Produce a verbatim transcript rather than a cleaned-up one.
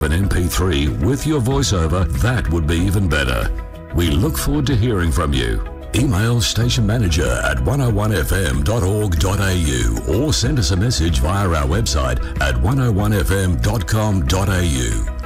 an M P three with your voiceover, that would be even better. We look forward to hearing from you. Email station manager at one oh one f m dot org dot a u or send us a message via our website at one oh one f m dot com dot a u.